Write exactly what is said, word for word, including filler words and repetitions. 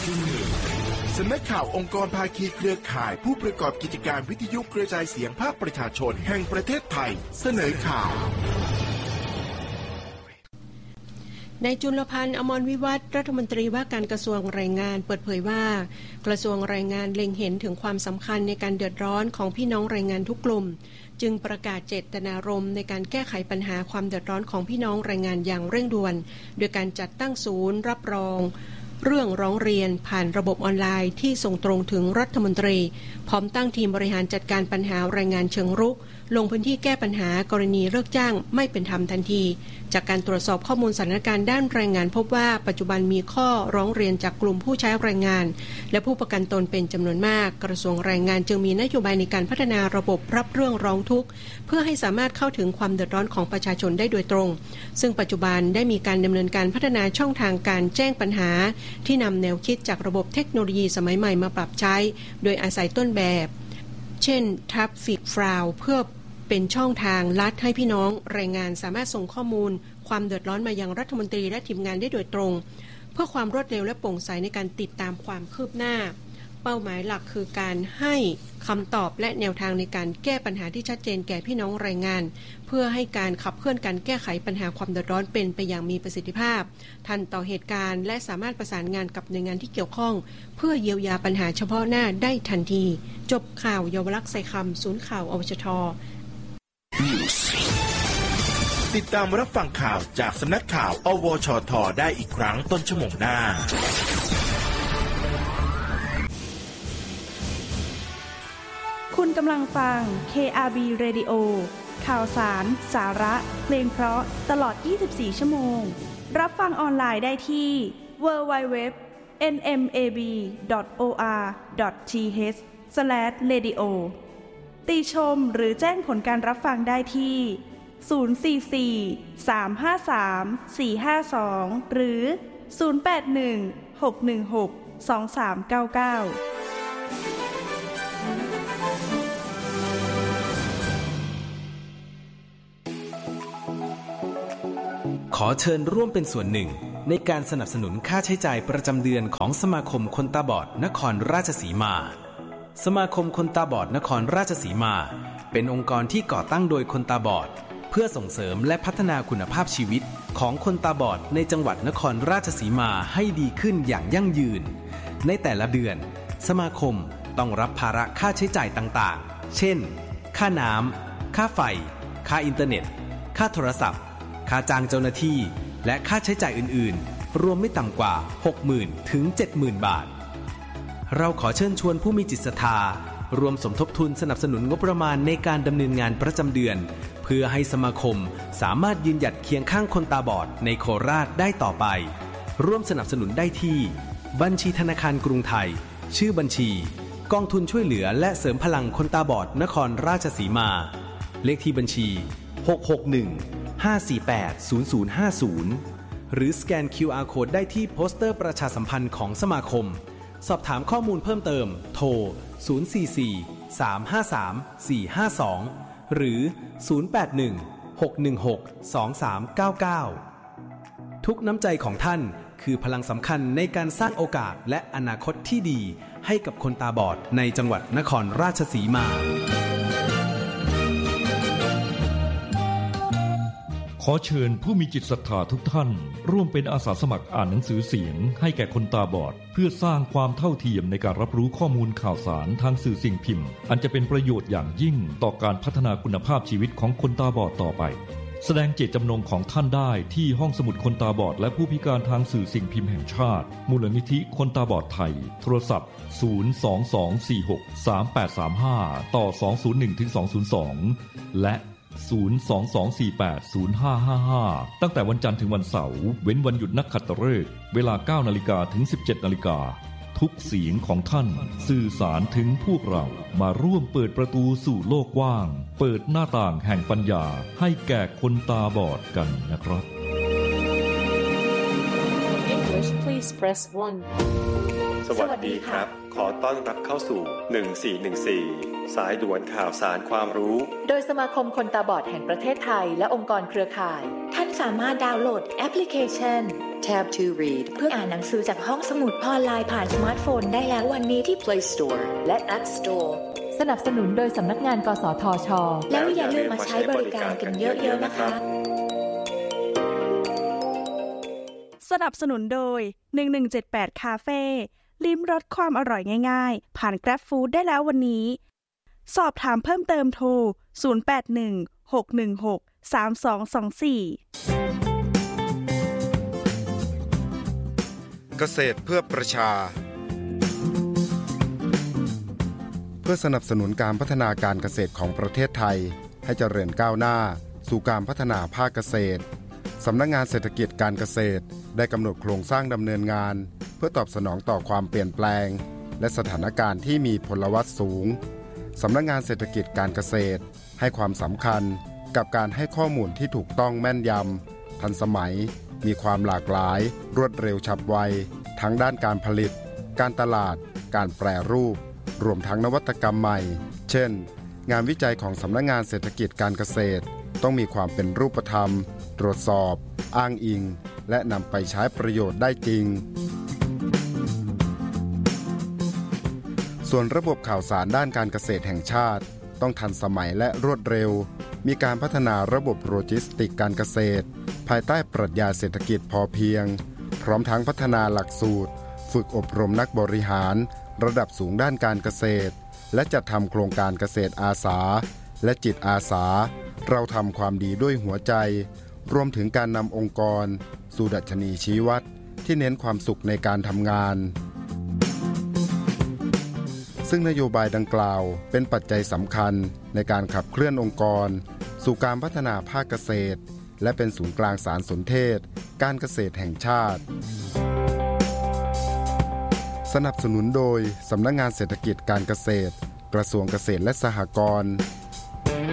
สำนักข่าวองค์กรภาคีเครือข่ายผู้ประกอบกิจการวิทยุกระจายเสียงภาคประชาชนแห่งประเทศไทยเสนอข่าวนายจุลพันธ์อมรวิวัฒน์รัฐมนตรีว่าการกระทรวงแรงงานเปิดเผยว่ากระทรวงแรงงานเล็งเห็นถึงความสำคัญในการเดือดร้อนของพี่น้องแรงงานทุกกลุ่มจึงประกาศเจตนารมณ์ในการแก้ไขปัญหาความเดือดร้อนของพี่น้องแรงงานอย่างเร่งด่วนโดยการจัดตั้งศูนย์รับรองเรื่องร้องเรียนผ่านระบบออนไลน์ที่ส่งตรงถึงรัฐมนตรีพร้อมตั้งทีมบริหารจัดการปัญหาแรงงานเชิงรุกลงพื้นที่แก้ปัญหากรณีเลิกจ้างไม่เป็นธรรมทันทีจากการตรวจสอบข้อมูลสถานการณ์ด้านแรงงานพบว่าปัจจุบันมีข้อร้องเรียนจากกลุ่มผู้ใช้แรงงานและผู้ประกันตนเป็นจำนวนมากกระทรวงแรงงานจึงมีนโยบายในการพัฒนาระบบรับเรื่องร้องทุกข์เพื่อให้สามารถเข้าถึงความเดือดร้อนของประชาชนได้โดยตรงซึ่งปัจจุบันได้มีการดำเนินการพัฒนาช่องทางการแจ้งปัญหาที่นำแนวคิดจากระบบเทคโนโลยีสมัยใหม่มาปรับใช้โดยอาศัยต้นแบบเช่น Traffic Flow เพื่อเป็นช่องทางลัดให้พี่น้องแรงงานสามารถส่งข้อมูลความเดือดร้อนมายังรัฐมนตรีและทีมงานได้โดยตรงเพื่อความรวดเร็วและโปร่งใสในการติดตามความคืบหน้าเป้าหมายหลักคือการให้คำตอบและแนวทางในการแก้ปัญหาที่ชัดเจนแก่พี่น้องแรงงานเพื่อให้การขับเคลื่อนการแก้ไขปัญหาความเดือดร้อนเป็นไปอย่างมีประสิทธิภาพทันต่อเหตุการณ์และสามารถประสานงานกับหน่วยงานที่เกี่ยวข้องเพื่อเยียวยาปัญหาเฉพาะหน้าได้ทันทีจบข่าวเยาวลักษณ์ไซคำศูนย์ข่าวอวชทติดตามรับฟังข่าวจากสำนักข่าวอวชทได้อีกครั้งต้นชั่วโมงหน้าคุณกำลังฟัง เค อาร์ บี Radio ข่าวสารสาระเพลงเพราะตลอดยี่สิบสี่ชั่วโมงรับฟังออนไลน์ได้ที่ ดับเบิลยู ดับเบิลยู ดับเบิลยู ดอท เอ็น เอ็ม เอ บี ดอท โอ อาร์ ดอท ที เอช สแลช เรดิโอ ติชมหรือแจ้งผลการรับฟังได้ที่ศูนย์ สี่ สี่ สาม ห้า สาม สี่ ห้า สองหรือศูนย์ แปด หนึ่ง หก หนึ่ง หก สอง สาม เก้า เก้าขอเชิญร่วมเป็นส่วนหนึ่งในการสนับสนุนค่าใช้จ่ายประจำเดือนของสมาคมคนตาบอดนครราชสีมาสมาคมคนตาบอดนครราชสีมาเป็นองค์กรที่ก่อตั้งโดยคนตาบอดเพื่อส่งเสริมและพัฒนาคุณภาพชีวิตของคนตาบอดในจังหวัดนครราชสีมาให้ดีขึ้นอย่างยั่งยืนในแต่ละเดือนสมาคมต้องรับภาระค่าใช้จ่ายต่างๆเช่นค่าน้ำค่าไฟค่าอินเทอร์เน็ตค่าโทรศัพท์ค่าจ้างเจ้าหน้าที่และค่าใช้จ่ายอื่นๆรวมไม่ต่ำกว่า หกหมื่น ถึง เจ็ดหมื่น บาทเราขอเชิญชวนผู้มีจิตศรัทธารวมสมทบทุนสนับสนุนงบประมาณในการดำเนินงานประจำเดือนเพื่อให้สมาคมสามารถยืนหยัดเคียงข้างคนตาบอดในโคราชได้ต่อไปร่วมสนับสนุนได้ที่บัญชีธนาคารกรุงไทยชื่อบัญชีกองทุนช่วยเหลือและเสริมพลังคนตาบอดนครราชสีมาเลขที่บัญชีหก หก หนึ่ง ห้า สี่ แปด ศูนย์ ศูนย์ ห้า ศูนย์หรือสแกน คิว อาร์ Code ได้ที่โปสเตอร์ประชาสัมพันธ์ของสมาคมสอบถามข้อมูลเพิ่มเติมโทรศูนย์ สี่ สี่ สาม ห้า สาม สี่ ห้า สองหรือศูนย์ แปด หนึ่ง หก หนึ่ง หก สอง สาม เก้า เก้าทุกน้ำใจของท่านคือพลังสำคัญในการสร้างโอกาสและอนาคตที่ดีให้กับคนตาบอดในจังหวัดนครราชสีมาขอเชิญผู้มีจิตศรัทธาทุกท่านร่วมเป็นอาสาสมัครอ่านหนังสือเสียงให้แก่คนตาบอดเพื่อสร้างความเท่าเทียมในการรับรู้ข้อมูลข่าวสารทางสื่อสิ่งพิมพ์อันจะเป็นประโยชน์อย่างยิ่งต่อการพัฒนาคุณภาพชีวิตของคนตาบอดต่อไปแสดงเจตจำนงของท่านได้ที่ห้องสมุดคนตาบอดและผู้พิการทางสื่อสิ่งพิมพ์แห่งชาติมูลนิธิคนตาบอดไทยโทรศัพท์ศูนย์ สอง สอง สี่ หก สาม แปด สาม ห้าต่อสอง ศูนย์ หนึ่ง ถึง สอง ศูนย์ สองและศูนย์ สอง สอง สี่ แปด ศูนย์ ห้า ห้า ห้าตั้งแต่วันจันทร์ถึงวันเสาร์เว้นวันหยุดนักขัตฤกษ์เวลา เก้านาฬิกา ถึง สิบเจ็ดนาฬิกาทุกเสียงของท่านสื่อสารถึงพวกเรามาร่วมเปิดประตูสู่โลกกว้างเปิดหน้าต่างแห่งปัญญาให้แก่คนตาบอดกันนะครับ English please press press one สวัสดีครับขอต้อนรับเข้าสู่หนึ่งสี่หนึ่งสี่สายด่วนข่าวสารความรู้โดยสมาคมคนตาบอดแห่งประเทศไทยและองค์กรเครือข่ายท่านสามารถดาวน์โหลดแอปพลิเคชัน Tab ทู Read เพื่ออ่านหนังสือจากห้องสมุดออนไลน์ผ่านสมาร์ทโฟนได้แล้ววันนี้ที่ Play Store และ App Store สนับสนุนโดยสำนักงานกสทช. แล้วอย่าลืมมาใช้บริการกันเยอะๆนะคะสนับสนุนโดยหนึ่งหนึ่งเจ็ดแปดคาเฟ่ลิ้มรสความอร่อยง่ายๆผ่าน Grab Food ได้แล้ววันนี้สอบถามเพิ่มเติมโทรศูนย์ แปด หนึ่ง หก หนึ่ง หก สาม สอง สอง สี่เกษตรเพื่อประชาเพื่อสนับสนุนการพัฒนาการเกษตรของประเทศไทยให้เจริญก้าวหน้าสู่การพัฒนาภาคเกษตรสำนักงานเศรษฐกิจการเกษตรได้กำหนดโครงสร้างดำเนินงานเพื่อตอบสนองต่อความเปลี่ยนแปลงและสถานการณ์ที่มีพลวัตสูงสำนักงานเศรษฐกิจการเกษตรให้ความสำคัญกับการให้ข้อมูลที่ถูกต้องแม่นยำทันสมัยมีความหลากหลายรวดเร็วฉับไวทั้งด้านการผลิตการตลาดการแปรรูปรวมทั้งนวัตกรรมใหม่เช่นงานวิจัยของสำนักงานเศรษฐกิจการเกษตรต้องมีความเป็นรูปธรรมตรวจสอบอ้างอิงและนำไปใช้ประโยชน์ได้จริงส่วนระบบข่าวสารด้านการเกษตรแห่งชาติต้องทันสมัยและรวดเร็วมีการพัฒนาระบบโลจิสติกการเกษตรภายใต้ปรัชญาเศรษฐกิจพอเพียงพร้อมทั้งพัฒนาหลักสูตรฝึกอบรมนักบริหารระดับสูงด้านการเกษตรและจัดทำโครงการเกษตรอาสาและจิตอาสาเราทำความดีด้วยหัวใจรวมถึงการนำองค์กรสู่ดัชนีชี้วัดที่เน้นความสุขในการทำงานซึ่งนโยบายดังกล่าวเป็นปัจจัยสำคัญในการขับเคลื่อนองค์กรสู่การพัฒนาภาคเกษตรและเป็นศูนย์กลางสารสนเทศการเกษตรแห่งชาติสนับสนุนโดยสำนักงานเศรษฐกิจการเกษตรกระทรวงเกษตรและสหกรณ์